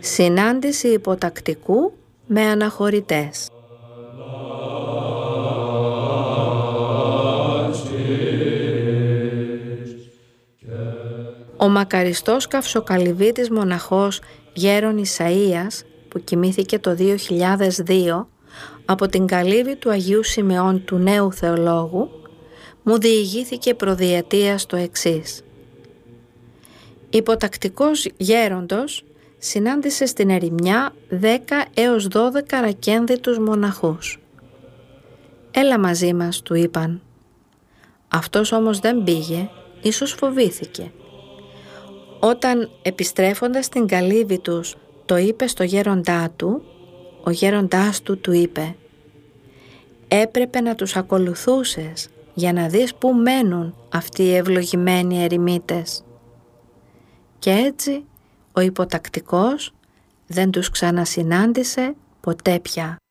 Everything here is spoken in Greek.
Συνάντηση υποτακτικού με αναχωρητές. Ο μακαριστός καυσοκαλυβίτης μοναχός γέρον Ισαΐας, που κοιμήθηκε το 2002 από την καλύβη του Αγίου Σιμεών του Νέου Θεολόγου, μου διηγήθηκε προδιετίας το εξής. Υποτακτικός γέροντος συνάντησε στην ερημιά 10 έως 12 ρακένδυτους μοναχούς. «Έλα μαζί μας», του είπαν. Αυτός όμως δεν πήγε, ίσως φοβήθηκε. Όταν επιστρέφοντας στην καλύβη τους το είπε στο γέροντά του, ο γέροντάς του του είπε «Έπρεπε να τους ακολουθούσες για να δεις πού μένουν αυτοί οι ευλογημένοι ερημίτες». Και έτσι ο υποτακτικός δεν τους ξανασυνάντησε ποτέ πια.